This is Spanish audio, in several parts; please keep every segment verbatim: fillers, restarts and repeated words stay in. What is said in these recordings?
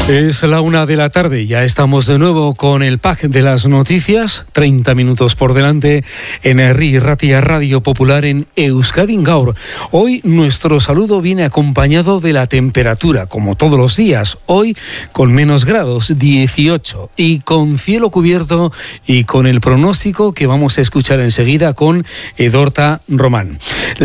Es la una de la tarde, ya estamos de nuevo con el pack de las noticias, treinta minutos por delante en Herri Ratia Radio Popular en Euskadi Gaur. Hoy nuestro saludo viene acompañado de la temperatura, como todos los días, hoy con menos grados, dieciocho, y con cielo cubierto y con el pronóstico que vamos a escuchar enseguida con Edorta Román.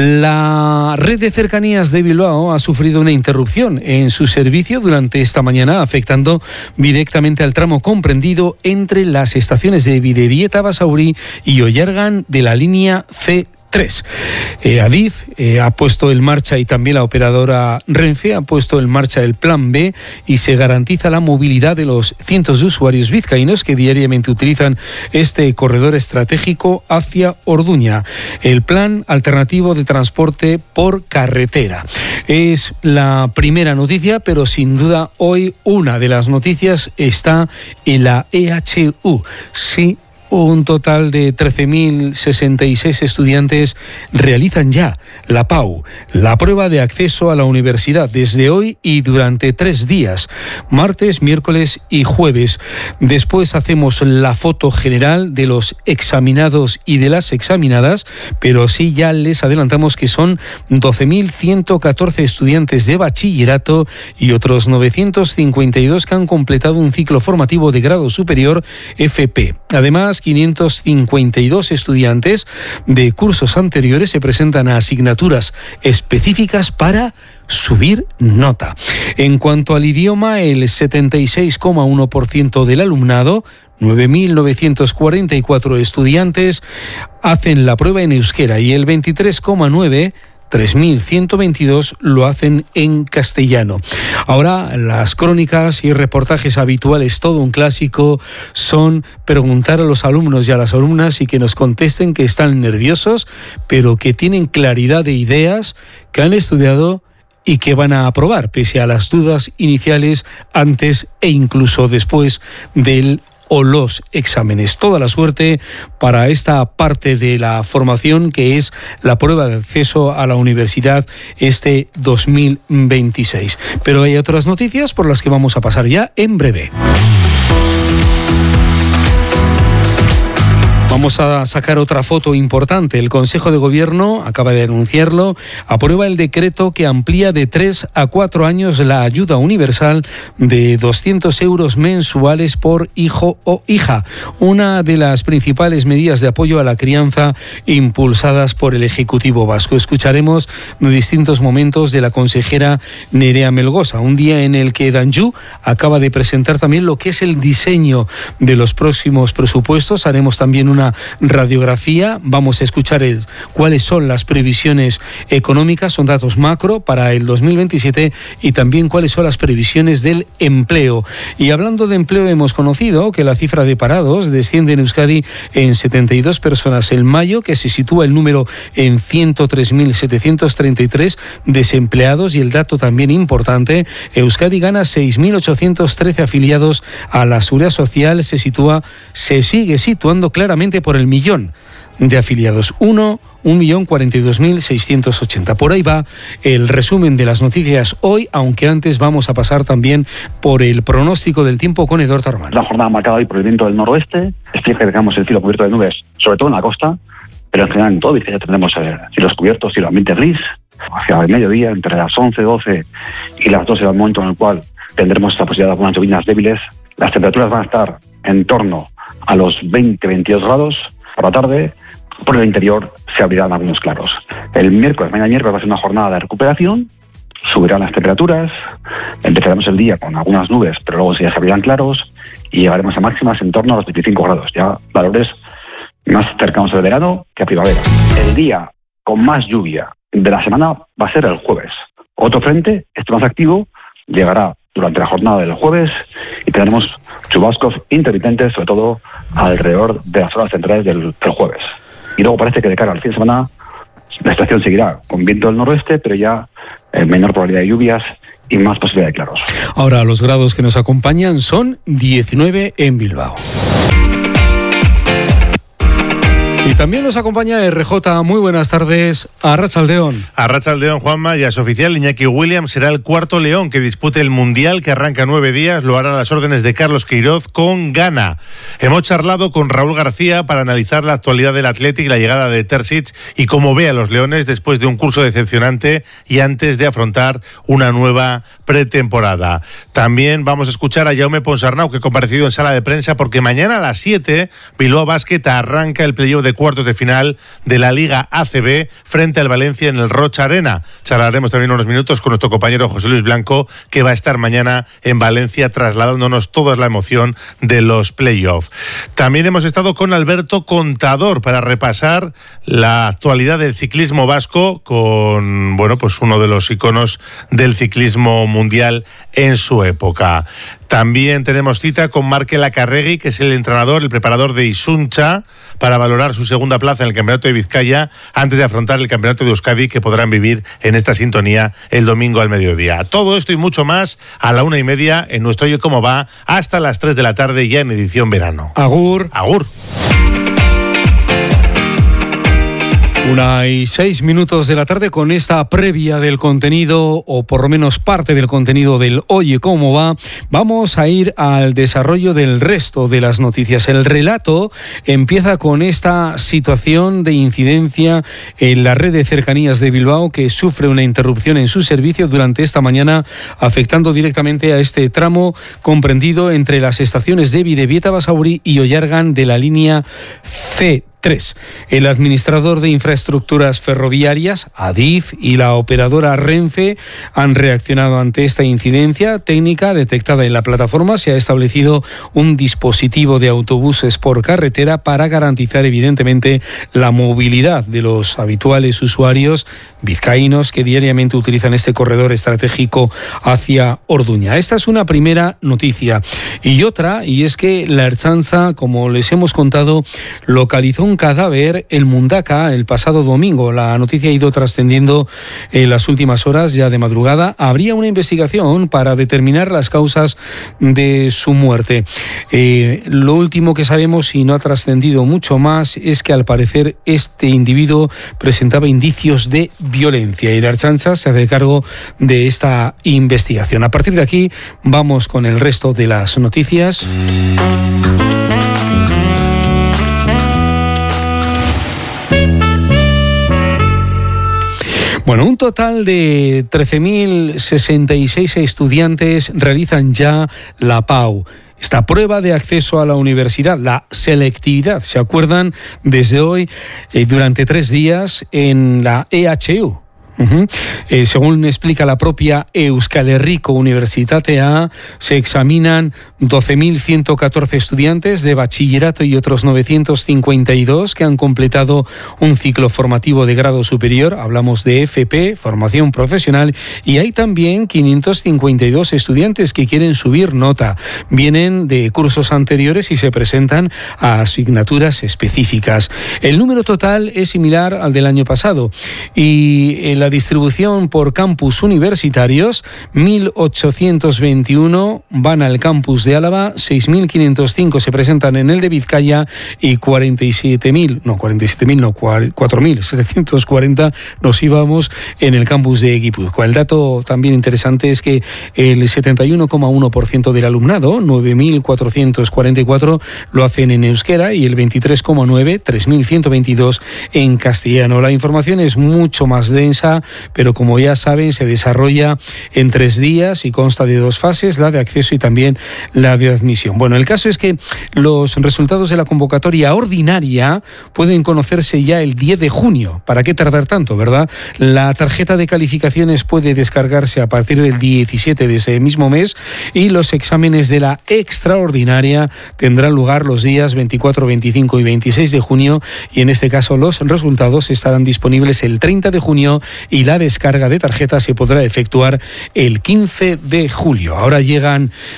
La red de cercanías de Bilbao ha sufrido una interrupción en su servicio durante esta mañana, afectando directamente al tramo comprendido entre las estaciones de Bidebieta, Basauri y Ollargan de la línea C tres. Eh, Adif eh, ha puesto en marcha, y también la operadora Renfe ha puesto en marcha el plan B, y se garantiza la movilidad de los cientos de usuarios vizcaínos que diariamente utilizan este corredor estratégico hacia Orduña. El plan alternativo de transporte por carretera. Es la primera noticia, pero sin duda hoy una de las noticias está en la E H U. Sí, un total de trece mil sesenta y seis estudiantes realizan ya la P A U, la prueba de acceso a la universidad, desde hoy y durante tres días, martes, miércoles y jueves. Después hacemos la foto general de los examinados y de las examinadas, pero sí ya les adelantamos que son doce mil ciento catorce estudiantes de bachillerato y otros novecientos cincuenta y dos que han completado un ciclo formativo de grado superior F P. Además, quinientos cincuenta y dos estudiantes de cursos anteriores se presentan a asignaturas específicas para subir nota. En cuanto al idioma, el setenta y seis coma uno por ciento del alumnado, nueve mil novecientos cuarenta y cuatro estudiantes, hacen la prueba en euskera, y el veintitrés coma nueve por ciento, tres mil ciento veintidós lo hacen en castellano. Ahora, las crónicas y reportajes habituales, todo un clásico, son preguntar a los alumnos y a las alumnas y que nos contesten que están nerviosos, pero que tienen claridad de ideas, que han estudiado y que van a aprobar, pese a las dudas iniciales antes e incluso después del o los exámenes. Toda la suerte para esta parte de la formación, que es la prueba de acceso a la universidad este dos mil veintiséis. Pero hay otras noticias por las que vamos a pasar ya en breve. Vamos a sacar otra foto importante. El Consejo de Gobierno, acaba de anunciarlo, aprueba el decreto que amplía de tres a cuatro años la ayuda universal de doscientos euros mensuales por hijo o hija, una de las principales medidas de apoyo a la crianza impulsadas por el Ejecutivo vasco. Escucharemos distintos momentos de la consejera Nerea Melgosa, un día en el que Danjú acaba de presentar también lo que es el diseño de los próximos presupuestos. Haremos también una radiografía, vamos a escuchar el, cuáles son las previsiones económicas, son datos macro para el dos mil veintisiete, y también cuáles son las previsiones del empleo. Y hablando de empleo, hemos conocido que la cifra de parados desciende en Euskadi en setenta y dos personas en mayo, que se sitúa el número en ciento tres mil setecientos treinta y tres desempleados, y el dato también importante, Euskadi gana seis mil ochocientos trece afiliados a la Seguridad Social, se sitúa, se sigue situando claramente por el millón de afiliados, uno, un millón cuarenta y dos mil seiscientos ochenta. Por ahí va el resumen de las noticias hoy, aunque antes vamos a pasar también por el pronóstico del tiempo con Edorta Román. La jornada marcada hoy por el viento del noroeste, es que dejamos el cielo cubierto de nubes, sobre todo en la costa, pero en general en todo ya tendremos eh, cielos cubiertos, cielo ambiente gris. Hacia el mediodía, entre las once, doce y las doce, será el momento en el cual tendremos esta posibilidad de algunas lluvias débiles. Las temperaturas van a estar en torno a los veinte a veintidós grados. Por la tarde, por el interior, se abrirán algunos claros. El miércoles, mañana miércoles, va a ser una jornada de recuperación. Subirán las temperaturas. Empezaremos el día con algunas nubes, pero luego ya se abrirán claros y llegaremos a máximas en torno a los veinticinco grados. Ya valores más cercanos al verano que a primavera. El día con más lluvia de la semana va a ser el jueves. Otro frente, este más activo, llegará durante la jornada del jueves y tendremos chubascos intermitentes, sobre todo alrededor de las horas centrales del, del jueves. Y luego parece que de cara al fin de semana la estación seguirá con viento del noroeste, pero ya eh, menor probabilidad de lluvias y más posibilidad de claros. Ahora los grados que nos acompañan son diecinueve en Bilbao. Y también nos acompaña R J. Muy buenas tardes, Arratsaldeon. Arratsaldeon, Juanma. Ya es oficial, Iñaki Williams será el cuarto león que dispute el Mundial, que arranca nueve días. Lo hará a las órdenes de Carlos Queiroz con Ghana. Hemos charlado con Raúl García para analizar la actualidad del Athletic, la llegada de Terzic y cómo ve a los leones después de un curso decepcionante y antes de afrontar una nueva pretemporada. También vamos a escuchar a Jaume Ponsarnau, que ha comparecido en sala de prensa, porque mañana a las siete Bilbao Basket arranca el playoff de cuartos de final de la Liga A C B frente al Valencia en el Rocha Arena. Charlaremos también unos minutos con nuestro compañero José Luis Blanco, que va a estar mañana en Valencia trasladándonos toda la emoción de los playoffs. También hemos estado con Alberto Contador para repasar la actualidad del ciclismo vasco con, bueno, pues uno de los iconos del ciclismo mundial en su época. También tenemos cita con Markel Lacarregui, que es el entrenador, el preparador de Isuncha, para valorar su segunda plaza en el Campeonato de Vizcaya antes de afrontar el Campeonato de Euskadi, que podrán vivir en esta sintonía el domingo al mediodía. Todo esto y mucho más a la una y media en nuestro Oye Cómo Va, hasta las tres de la tarde ya en edición verano. Agur. Agur. Una y seis minutos de la tarde con esta previa del contenido, o por lo menos parte del contenido del Oye Cómo Va. Vamos a ir al desarrollo del resto de las noticias. El relato empieza con esta situación de incidencia en la red de cercanías de Bilbao, que sufre una interrupción en su servicio durante esta mañana, afectando directamente a este tramo comprendido entre las estaciones de Bidebieta, Basauri y Ollargan de la línea C tres. El administrador de infraestructuras ferroviarias, Adif, y la operadora Renfe han reaccionado ante esta incidencia técnica detectada en la plataforma. Se ha establecido un dispositivo de autobuses por carretera para garantizar evidentemente la movilidad de los habituales usuarios vizcaínos que diariamente utilizan este corredor estratégico hacia Orduña. Esta es una primera noticia. Y otra, y es que la Ertzaintza, como les hemos contado, localizó un cadáver en Mundaka el pasado domingo. La noticia ha ido trascendiendo en las últimas horas, ya de madrugada. Habría una investigación para determinar las causas de su muerte. Eh, lo último que sabemos, y no ha trascendido mucho más, es que al parecer este individuo presentaba indicios de violencia y la Ertzaintza se hace cargo de esta investigación. A partir de aquí vamos con el resto de las noticias. Bueno, un total de trece mil sesenta y seis estudiantes realizan ya la P A U. Esta prueba de acceso a la universidad, la selectividad, ¿se acuerdan? Desde hoy, eh, durante tres días en la E H U. Uh-huh. Eh, según explica la propia Euskal Herriko Unibertsitatea, se examinan doce mil ciento catorce estudiantes de bachillerato y otros novecientos cincuenta y dos que han completado un ciclo formativo de grado superior. Hablamos de F P, formación profesional, y hay también quinientos cincuenta y dos estudiantes que quieren subir nota. Vienen de cursos anteriores y se presentan a asignaturas específicas. El número total es similar al del año pasado y el la distribución por campus universitarios: mil ochocientos veintiuno van al campus de Álava, seis mil quinientos cinco se presentan en el de Vizcaya y cuarenta y siete mil, no, cuarenta y siete mil, no, cuatro mil setecientos cuarenta nos íbamos en el campus de Guipúzcoa. El dato también interesante es que el setenta y uno coma uno por ciento del alumnado, nueve mil cuatrocientos cuarenta y cuatro, lo hacen en euskera y el veintitrés coma nueve, tres mil ciento veintidós, en castellano. La información es mucho más densa, pero como ya saben, se desarrolla en tres días y consta de dos fases, la de acceso y también la de admisión. Bueno, el caso es que los resultados de la convocatoria ordinaria pueden conocerse ya el diez de junio. ¿Para qué tardar tanto, verdad? La tarjeta de calificaciones puede descargarse a partir del diecisiete de ese mismo mes y los exámenes de la extraordinaria tendrán lugar los días veinticuatro, veinticinco y veintiséis de junio, y en este caso los resultados estarán disponibles el treinta de junio y la descarga de tarjeta se podrá efectuar el quince de julio. Ahora llegan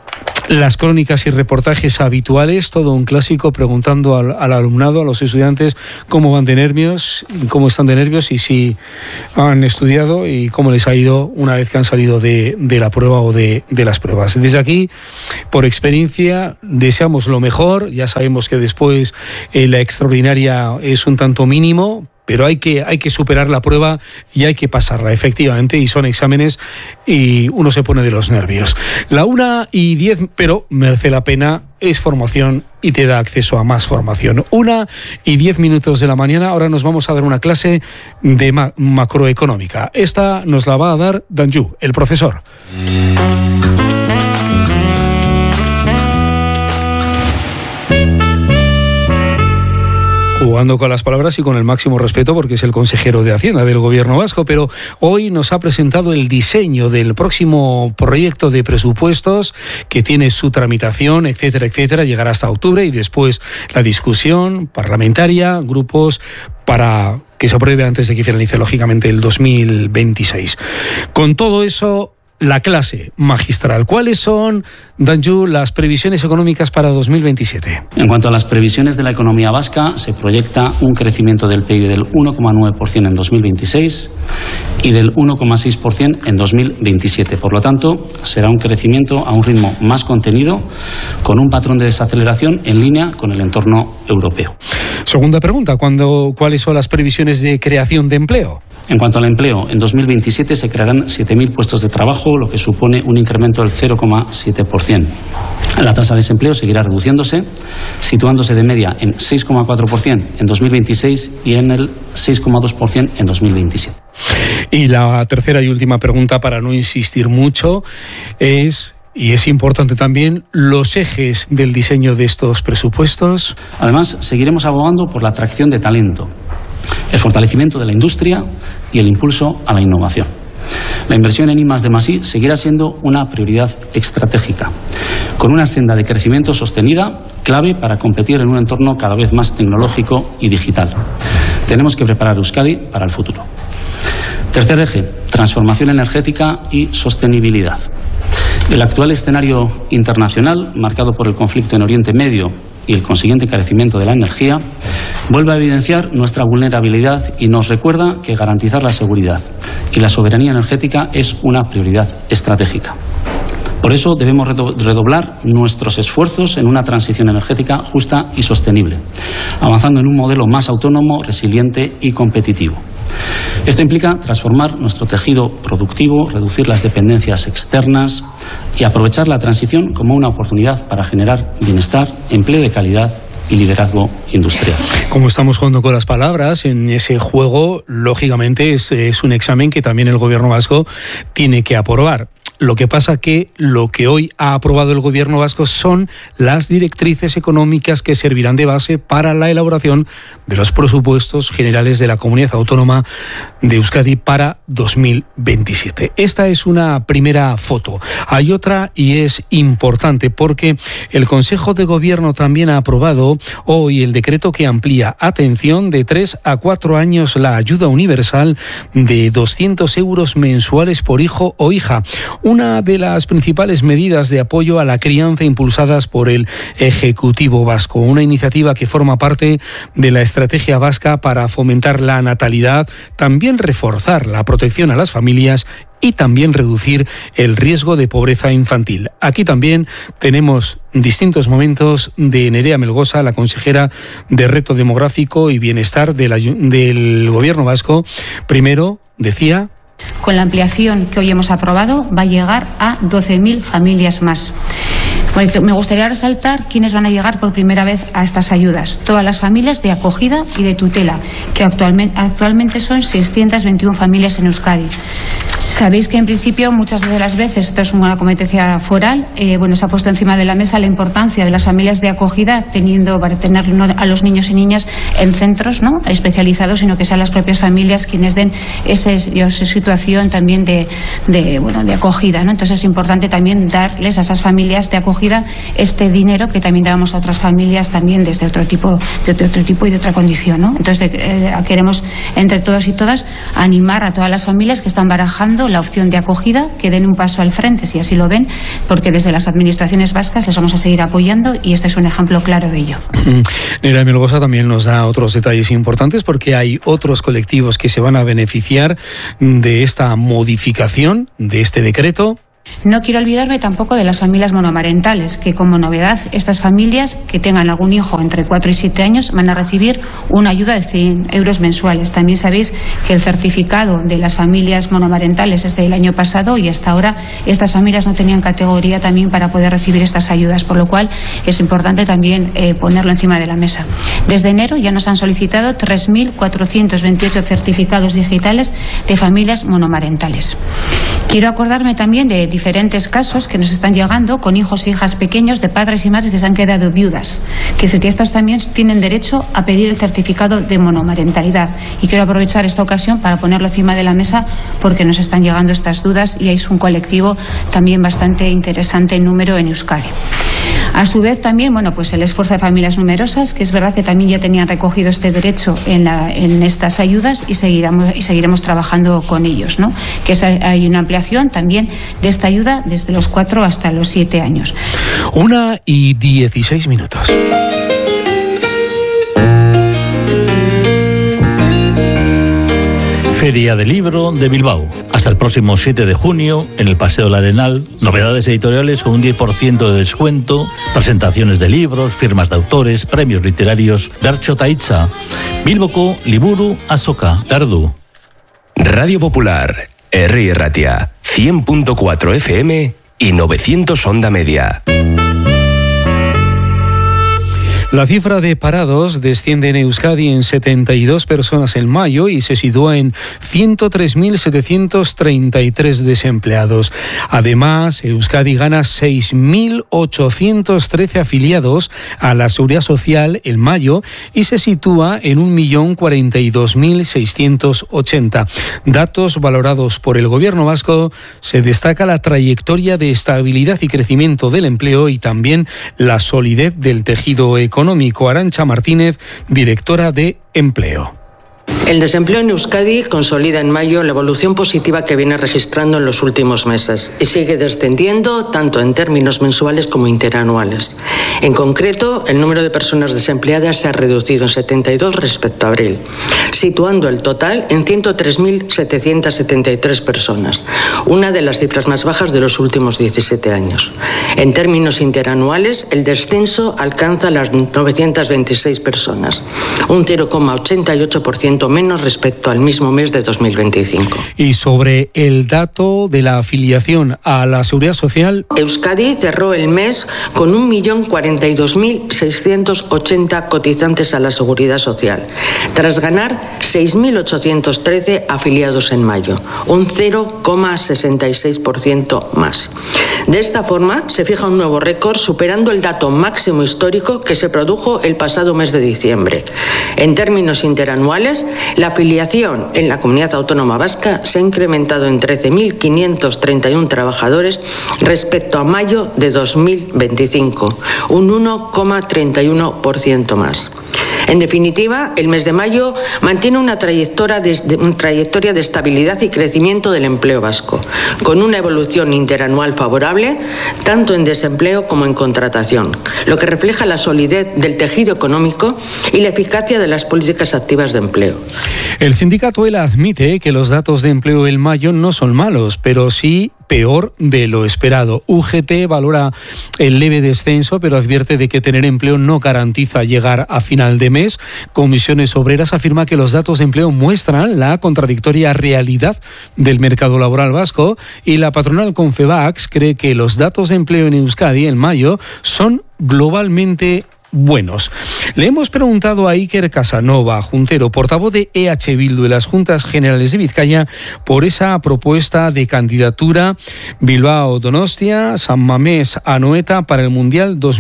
las crónicas y reportajes habituales, todo un clásico, preguntando al, al alumnado, a los estudiantes, cómo van de nervios, cómo están de nervios y si han estudiado y cómo les ha ido una vez que han salido de, de la prueba o de, de las pruebas. Desde aquí, por experiencia, deseamos lo mejor. Ya sabemos que después eh, la extraordinaria es un tanto mínimo, pero hay que, hay que superar la prueba y hay que pasarla, efectivamente, y son exámenes y uno se pone de los nervios. La una y diez, pero merece la pena, es formación y te da acceso a más formación. Una y diez minutos de la mañana, ahora nos vamos a dar una clase de ma- macroeconómica. Esta nos la va a dar Danju, el profesor. Jugando con las palabras y con el máximo respeto porque es el consejero de Hacienda del Gobierno vasco, pero hoy nos ha presentado el diseño del próximo proyecto de presupuestos que tiene su tramitación, etcétera, etcétera, llegará hasta octubre y después la discusión parlamentaria, grupos para que se apruebe antes de que finalice lógicamente el dos mil veintiséis. Con todo eso, la clase magistral. ¿Cuáles son, Danju, las previsiones económicas para dos mil veintisiete? En cuanto a las previsiones de la economía vasca, se proyecta un crecimiento del P I B del uno coma nueve por ciento en dos mil veintiséis y del uno coma seis por ciento en dos mil veintisiete. Por lo tanto, será un crecimiento a un ritmo más contenido, con un patrón de desaceleración en línea con el entorno europeo. Segunda pregunta, ¿cuándo, ¿cuáles son las previsiones de creación de empleo? En cuanto al empleo, en dos mil veintisiete se crearán siete mil puestos de trabajo, lo que supone un incremento del cero coma siete por ciento. La tasa de desempleo seguirá reduciéndose, situándose de media en seis coma cuatro por ciento en dos mil veintiséis y en el seis coma dos por ciento en dos mil veintisiete. Y la tercera y última pregunta, para no insistir mucho, es... Y es importante también los ejes del diseño de estos presupuestos. Además, seguiremos abogando por la atracción de talento, el fortalecimiento de la industria y el impulso a la innovación. La inversión en I más D más I seguirá siendo una prioridad estratégica, con una senda de crecimiento sostenida, clave para competir en un entorno cada vez más tecnológico y digital. Tenemos que preparar Euskadi para el futuro. Tercer eje, transformación energética y sostenibilidad. El actual escenario internacional, marcado por el conflicto en Oriente Medio y el consiguiente encarecimiento de la energía, vuelve a evidenciar nuestra vulnerabilidad y nos recuerda que garantizar la seguridad y la soberanía energética es una prioridad estratégica. Por eso debemos redoblar nuestros esfuerzos en una transición energética justa y sostenible, avanzando en un modelo más autónomo, resiliente y competitivo. Esto implica transformar nuestro tejido productivo, reducir las dependencias externas y aprovechar la transición como una oportunidad para generar bienestar, empleo de calidad y liderazgo industrial. Como estamos jugando con las palabras, en ese juego, lógicamente, es, es un examen que también el Gobierno vasco tiene que aprobar. Lo que pasa que lo que hoy ha aprobado el Gobierno vasco son las directrices económicas que servirán de base para la elaboración de los presupuestos generales de la Comunidad Autónoma de Euskadi para dos mil veintisiete. Esta es una primera foto. Hay otra y es importante porque el Consejo de Gobierno también ha aprobado hoy el decreto que amplía, atención, de tres a cuatro años la ayuda universal de doscientos euros mensuales por hijo o hija. Una de las principales medidas de apoyo a la crianza impulsadas por el Ejecutivo vasco, una iniciativa que forma parte de la estrategia vasca para fomentar la natalidad, también reforzar la protección a las familias y también reducir el riesgo de pobreza infantil. Aquí también tenemos distintos momentos de Nerea Melgosa, la consejera de Reto Demográfico y Bienestar de la, del Gobierno vasco. Primero, decía... Con la ampliación que hoy hemos aprobado, va a llegar a doce mil familias más. Me gustaría resaltar quiénes van a llegar por primera vez a estas ayudas. Todas las familias de acogida y de tutela, que actualmente, actualmente son seiscientas veintiuna familias en Euskadi. Sabéis que en principio muchas de las veces, esto es una competencia foral, eh, bueno, se ha puesto encima de la mesa la importancia de las familias de acogida, teniendo para tener no a los niños y niñas en centros, ¿no?, especializados, sino que sean las propias familias quienes den ese, esa situación también de, de, bueno, de acogida, ¿no? Entonces es importante también darles a esas familias de acogida este dinero que también damos a otras familias también desde otro tipo, de otro tipo y de otra condición, ¿no? Entonces eh, queremos entre todos y todas animar a todas las familias que están barajando planteando la opción de acogida, que den un paso al frente, si así lo ven, porque desde las administraciones vascas les vamos a seguir apoyando y este es un ejemplo claro de ello. Nerea Melgosa también nos da otros detalles importantes porque hay otros colectivos que se van a beneficiar de esta modificación, de este decreto. No quiero olvidarme tampoco de las familias monomarentales, que como novedad, estas familias que tengan algún hijo entre cuatro y siete años van a recibir una ayuda de cien euros mensuales. También sabéis que el certificado de las familias monomarentales es del año pasado y hasta ahora estas familias no tenían categoría también para poder recibir estas ayudas, por lo cual es importante también eh, ponerlo encima de la mesa. Desde enero ya nos han solicitado tres mil cuatrocientos veintiocho certificados digitales de familias monomarentales. Quiero acordarme también de diferentes casos que nos están llegando con hijos e hijas pequeños de padres y madres que se han quedado viudas. Quiere decir que estos también tienen derecho a pedir el certificado de monomarentalidad. Y quiero aprovechar esta ocasión para ponerlo encima de la mesa porque nos están llegando estas dudas y es un colectivo también bastante interesante en número en Euskadi. A su vez también, bueno, pues el esfuerzo de familias numerosas, que es verdad que también ya tenían recogido este derecho en, la, en estas ayudas y seguiremos, y seguiremos trabajando con ellos, ¿no? Que es, hay una ampliación también de esta ayuda desde los cuatro hasta los siete años. Una y dieciséis minutos. Feria del Libro de Bilbao. Hasta el próximo siete de junio, en el Paseo del Arenal, novedades editoriales con un diez por ciento de descuento, presentaciones de libros, firmas de autores, premios literarios, Gartxo Taitza, Bilboko Liburu Azoka, Tardu. Radio Popular, Herri Ratia, cien punto cuatro F M y novecientos onda media. La cifra de parados desciende en Euskadi en setenta y dos personas en mayo y se sitúa en ciento tres mil setecientos treinta y tres desempleados. Además, Euskadi gana seis mil ochocientos trece afiliados a la Seguridad Social en mayo y se sitúa en un millón cuarenta y dos mil seiscientos ochenta. Datos valorados por el Gobierno vasco, se destaca la trayectoria de estabilidad y crecimiento del empleo y también la solidez del tejido económico. Económico. Arantxa Martínez, directora de Empleo. El desempleo en Euskadi consolida en mayo la evolución positiva que viene registrando en los últimos meses y sigue descendiendo tanto en términos mensuales como interanuales. En concreto, el número de personas desempleadas se ha reducido en setenta y dos respecto a abril, situando el total en ciento tres mil setecientos setenta y tres personas, una de las cifras más bajas de los últimos diecisiete años. En términos interanuales, el descenso alcanza las novecientas veintiséis personas, un cero coma ochenta y ocho por ciento menos respecto al mismo mes de dos mil veinticinco. Y sobre el dato de la afiliación a la Seguridad Social, Euskadi cerró el mes con un millón cuarenta y dos mil seiscientos ochenta cotizantes a la Seguridad Social, tras ganar seis mil ochocientos trece afiliados en mayo, un cero coma sesenta y seis por ciento más. De esta forma, se fija un nuevo récord, superando el dato máximo histórico que se produjo el pasado mes de diciembre. En términos interanuales, la afiliación en la Comunidad Autónoma Vasca se ha incrementado en trece mil quinientos treinta y uno trabajadores respecto a mayo de dos mil veinticinco, un uno coma treinta y uno por ciento más. En definitiva, el mes de mayo mantiene una trayectoria de, una trayectoria de estabilidad y crecimiento del empleo vasco, con una evolución interanual favorable, tanto en desempleo como en contratación, lo que refleja la solidez del tejido económico y la eficacia de las políticas activas de empleo. El sindicato ELA admite que los datos de empleo en mayo no son malos, pero sí peor de lo esperado. U G T valora el leve descenso, pero advierte de que tener empleo no garantiza llegar a final de mes. Comisiones Obreras afirma que los datos de empleo muestran la contradictoria realidad del mercado laboral vasco y la patronal Confebacs cree que los datos de empleo en Euskadi en mayo son globalmente buenos. Le hemos preguntado a Iker Casanova, juntero, portavoz de E H Bildu de las Juntas Generales de Vizcaya, por esa propuesta de candidatura Bilbao-Donostia, San Mamés-Anoeta para el Mundial dos mil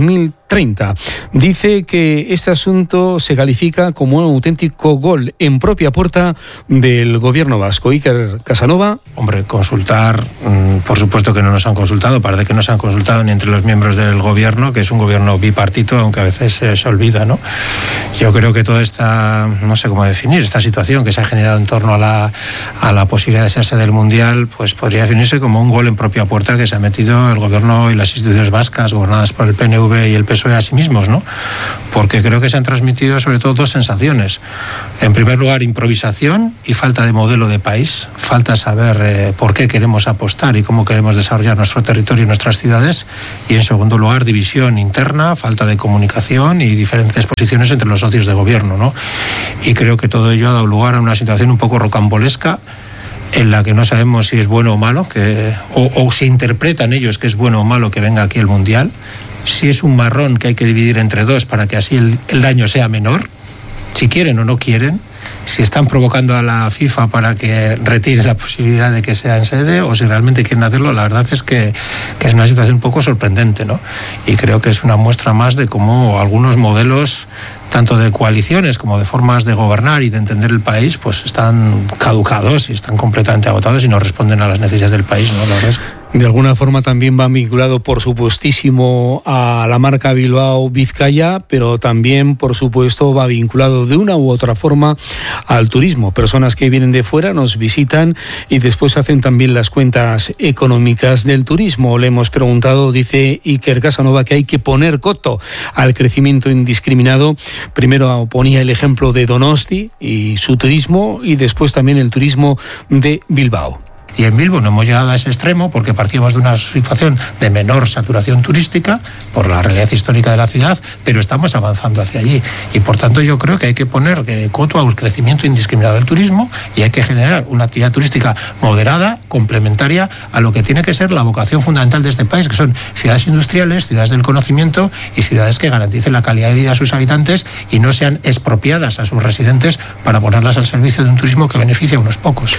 treinta. Dice que este asunto se califica como un auténtico gol en propia puerta del gobierno vasco. Iker Casanova. Hombre, consultar, por supuesto que no nos han consultado, parece que no se han consultado ni entre los miembros del gobierno, que es un gobierno bipartito, aunque a veces se, se olvida, ¿no? Yo creo que toda esta, no sé cómo definir, esta situación que se ha generado en torno a la, a la posibilidad de ser sede del Mundial, pues podría definirse como un gol en propia puerta que se ha metido el gobierno y las instituciones vascas, gobernadas por el P N V y el P S O E a sí mismos, ¿no? Porque creo que se han transmitido sobre todo dos sensaciones. En primer lugar, improvisación y falta de modelo de país, falta saber eh, por qué queremos apostar y cómo queremos desarrollar nuestro territorio y nuestras ciudades, y en segundo lugar, división interna, falta de comunicación y diferentes posiciones entre los socios de gobierno, ¿no? Y creo que todo ello ha dado lugar a una situación un poco rocambolesca en la que no sabemos si es bueno o malo, que, o, o se interpretan ellos que es bueno o malo que venga aquí el Mundial, si es un marrón que hay que dividir entre dos para que así el, el daño sea menor, si quieren o no quieren, si están provocando a la FIFA para que retire la posibilidad de que sea en sede o si realmente quieren hacerlo. La verdad es que, que es una situación un poco sorprendente, ¿no? Y creo que es una muestra más de cómo algunos modelos, tanto de coaliciones como de formas de gobernar y de entender el país, pues están caducados y están completamente agotados y no responden a las necesidades del país, ¿no? La verdad es que... De alguna forma también va vinculado, por supuestísimo, a la marca Bilbao-Vizcaya, pero también, por supuesto, va vinculado de una u otra forma al turismo. Personas que vienen de fuera nos visitan y después hacen también las cuentas económicas del turismo. Le hemos preguntado, dice Iker Casanova, que hay que poner coto al crecimiento indiscriminado. Primero ponía el ejemplo de Donosti y su turismo y después también el turismo de Bilbao. Y en Bilbo no hemos llegado a ese extremo porque partíamos de una situación de menor saturación turística por la realidad histórica de la ciudad, pero estamos avanzando hacia allí. Y por tanto yo creo que hay que poner coto al crecimiento indiscriminado del turismo y hay que generar una actividad turística moderada, complementaria a lo que tiene que ser la vocación fundamental de este país, que son ciudades industriales, ciudades del conocimiento y ciudades que garanticen la calidad de vida a sus habitantes y no sean expropiadas a sus residentes para ponerlas al servicio de un turismo que beneficia a unos pocos.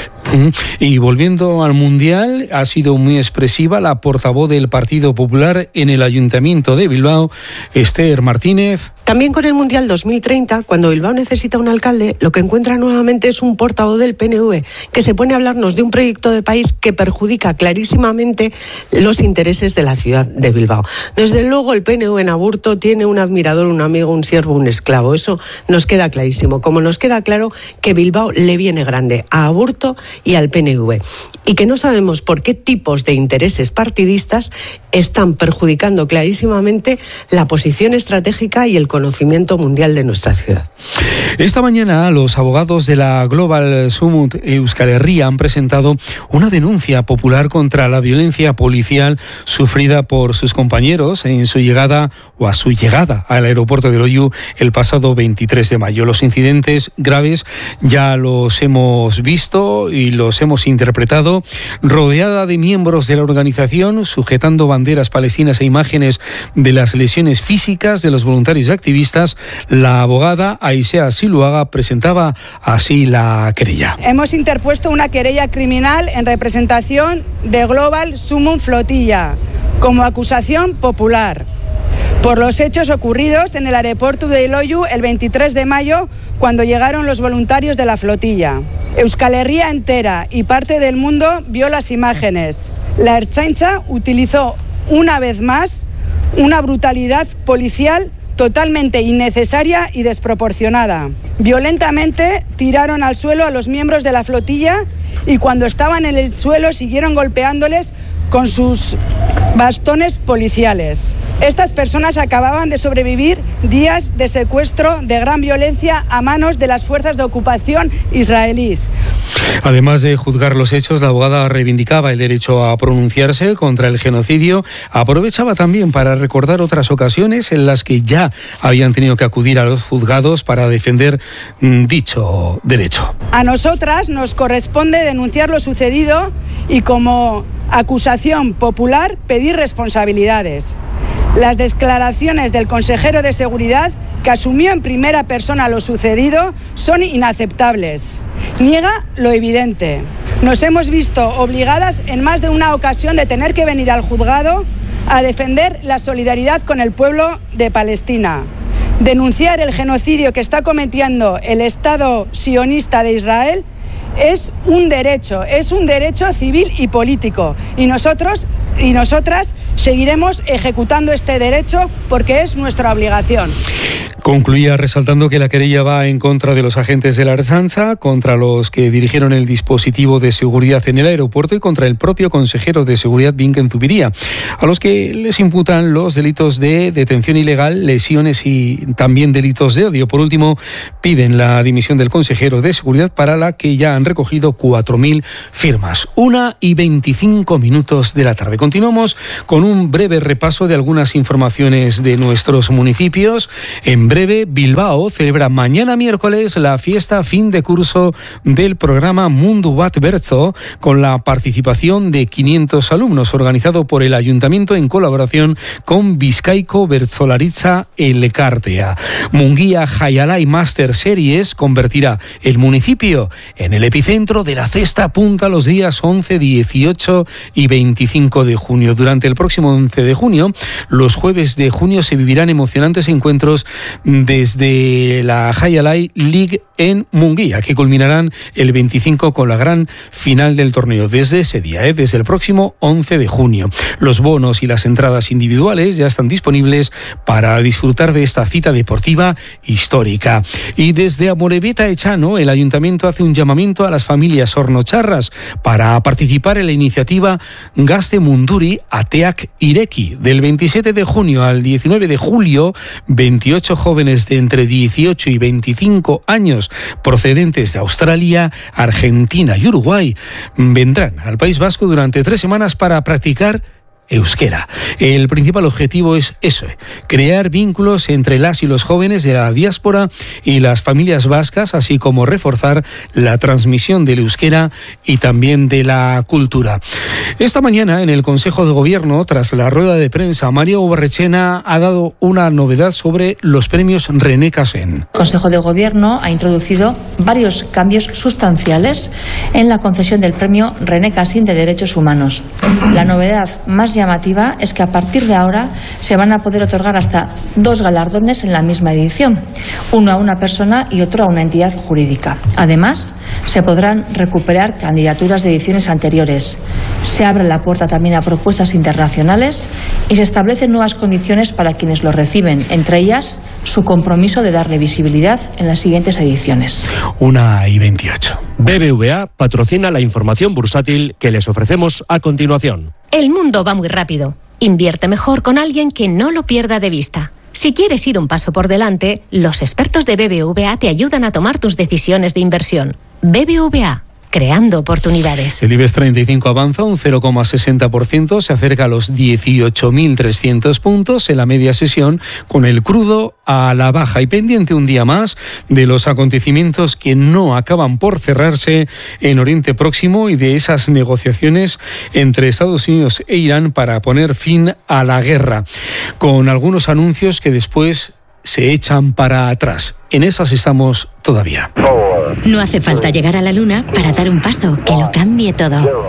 Y volviendo al Mundial, ha sido muy expresiva la portavoz del Partido Popular en el Ayuntamiento de Bilbao, Esther Martínez. También con el Mundial dos mil treinta, cuando Bilbao necesita un alcalde, lo que encuentra nuevamente es un portavoz del P N V que se pone a hablarnos de un proyecto de país que perjudica clarísimamente los intereses de la ciudad de Bilbao. Desde luego el P N V en Aburto tiene un admirador, un amigo, un siervo, un esclavo. Eso nos queda clarísimo. Como nos queda claro que Bilbao le viene grande a Aburto y al P N V. Y que no sabemos por qué tipos de intereses partidistas están perjudicando clarísimamente la posición estratégica y el conocimiento mundial de nuestra ciudad. Esta mañana los abogados de la Global Summit Euskal Herria han presentado una denuncia popular contra la violencia policial sufrida por sus compañeros en su llegada o a su llegada al aeropuerto de Loiu el pasado veintitrés de mayo. Los incidentes graves ya los hemos visto y los hemos interpretado. Rodeada de miembros de la organización, sujetando banderas palestinas e imágenes de las lesiones físicas de los voluntarios y activistas, la abogada Aisea Siluaga presentaba así la querella. Hemos interpuesto una querella criminal en representación de Global Summit Flotilla como acusación popular por los hechos ocurridos en el aeropuerto de Loiu el veintitrés de mayo, cuando llegaron los voluntarios de la flotilla. Euskal Herria entera y parte del mundo vio las imágenes. La Ertzaintza utilizó una vez más una brutalidad policial totalmente innecesaria y desproporcionada. Violentamente tiraron al suelo a los miembros de la flotilla y cuando estaban en el suelo siguieron golpeándoles con sus bastones policiales. Estas personas acababan de sobrevivir días de secuestro de gran violencia a manos de las fuerzas de ocupación israelíes. Además de juzgar los hechos, la abogada reivindicaba el derecho a pronunciarse contra el genocidio. Aprovechaba también para recordar otras ocasiones en las que ya habían tenido que acudir a los juzgados para defender mm, dicho derecho. A nosotras nos corresponde denunciar lo sucedido y, como acusación popular, pedir responsabilidades. Las declaraciones del consejero de Seguridad, que asumió en primera persona lo sucedido, son inaceptables. Niega lo evidente. Nos hemos visto obligadas en más de una ocasión de tener que venir al juzgado a defender la solidaridad con el pueblo de Palestina. Denunciar el genocidio que está cometiendo el Estado sionista de Israel es un derecho, es un derecho civil y político. Y nosotros y nosotras seguiremos ejecutando este derecho porque es nuestra obligación. Concluía resaltando que la querella va en contra de los agentes de la Ertzaintza, contra los que dirigieron el dispositivo de seguridad en el aeropuerto y contra el propio consejero de seguridad, Binken Zubiría, a los que les imputan los delitos de detención ilegal, lesiones y también delitos de odio. Por último, piden la dimisión del consejero de seguridad, para la que ya han recogido cuatro mil firmas. Una y veinticinco minutos de la tarde. Continuamos con un breve repaso de algunas informaciones de nuestros municipios. En breve, Bilbao celebra mañana miércoles la fiesta fin de curso del programa Mundu Bat Bertso, con la participación de quinientos alumnos, organizado por el Ayuntamiento en colaboración con Bizkaiko Bertsolaritza Elkartea. Munguía Jaialai Master Series convertirá el municipio en el epicentro de la cesta punta los días once, dieciocho y veinticinco de junio. Durante el próximo once de junio, los jueves de junio, se vivirán emocionantes encuentros desde la Jaialai League en Munguía, que culminarán el veinticinco con la gran final del torneo. Desde ese día, ¿eh? desde el próximo once de junio. Los bonos y las entradas individuales ya están disponibles para disfrutar de esta cita deportiva histórica. Y desde Amorebieta Echano, el Ayuntamiento hace un llamamiento a las familias hornocharras para participar en la iniciativa Gaste Munduri Ateak Ireki. Del veintisiete de junio al diecinueve de julio, veintiocho jóvenes de entre dieciocho y veinticinco años procedentes de Australia, Argentina y Uruguay vendrán al País Vasco durante tres semanas para practicar euskera. El principal objetivo es eso, crear vínculos entre las y los jóvenes de la diáspora y las familias vascas, así como reforzar la transmisión del euskera y también de la cultura. Esta mañana, en el Consejo de Gobierno, tras la rueda de prensa, María Ubarrechena ha dado una novedad sobre los premios René Cassin. El Consejo de Gobierno ha introducido varios cambios sustanciales en la concesión del premio René Cassin de Derechos Humanos. La novedad más llamativa es que a partir de ahora se van a poder otorgar hasta dos galardones en la misma edición, uno a una persona y otro a una entidad jurídica. Además, se podrán recuperar candidaturas de ediciones anteriores. Se abre la puerta también a propuestas internacionales y se establecen nuevas condiciones para quienes lo reciben, entre ellas su compromiso de darle visibilidad en las siguientes ediciones. Una y veintiocho. B B V A patrocina la información bursátil que les ofrecemos a continuación. El mundo va muy rápido. Invierte mejor con alguien que no lo pierda de vista. Si quieres ir un paso por delante, los expertos de B B V A te ayudan a tomar tus decisiones de inversión. B B V A, creando oportunidades. El IBEX treinta y cinco avanza un cero coma sesenta por ciento, se acerca a los dieciocho mil trescientos puntos en la media sesión, con el crudo a la baja y pendiente un día más de los acontecimientos que no acaban por cerrarse en Oriente Próximo y de esas negociaciones entre Estados Unidos e Irán para poner fin a la guerra, con algunos anuncios que después se echan para atrás. En esas estamos todavía. No hace falta llegar a la luna para dar un paso que lo cambie todo.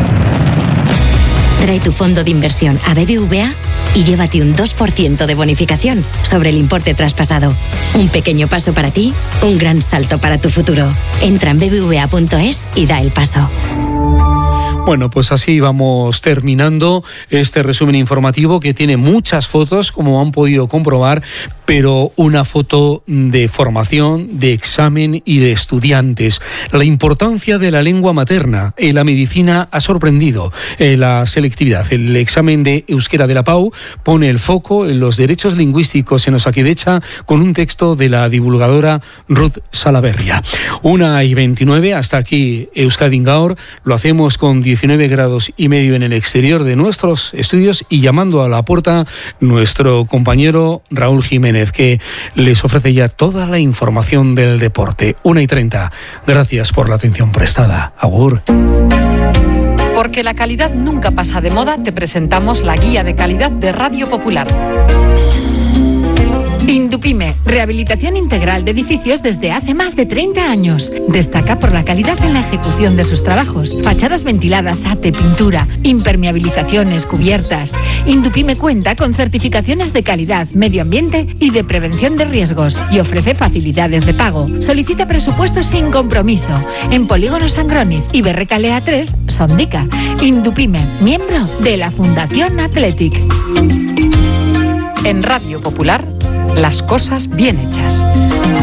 Trae tu fondo de inversión a B B V A y llévate un dos por ciento de bonificación sobre el importe traspasado. Un pequeño paso para ti, un gran salto para tu futuro. Entra en b b v a punto es y da el paso. Bueno, pues así vamos terminando este resumen informativo, que tiene muchas fotos, como han podido comprobar, pero una foto de formación, de examen y de estudiantes. La importancia de la lengua materna en la medicina ha sorprendido eh, la selectividad. El examen de euskera de la P A U pone el foco en los derechos lingüísticos en Osakidecha, con un texto de la divulgadora Ruth Salaverria. Una y veintinueve, hasta aquí Euskadin Gaur. Lo hacemos con diecinueve grados y medio en el exterior de nuestros estudios y llamando a la puerta nuestro compañero Raúl Jiménez, que les ofrece ya toda la información del deporte. Una y treinta. Gracias por la atención prestada. Agur. Porque la calidad nunca pasa de moda, te presentamos la guía de calidad de Radio Popular. Indupime, rehabilitación integral de edificios desde hace más de treinta años. Destaca por la calidad en la ejecución de sus trabajos. Fachadas ventiladas, ate, pintura, impermeabilizaciones, cubiertas. Indupime cuenta con certificaciones de calidad, medio ambiente y de prevención de riesgos y ofrece facilidades de pago. Solicita presupuestos sin compromiso en Polígono Sangroniz y Berrecalea tres, Sondica. Indupime, miembro de la Fundación Athletic. En Radio Popular, las cosas bien hechas.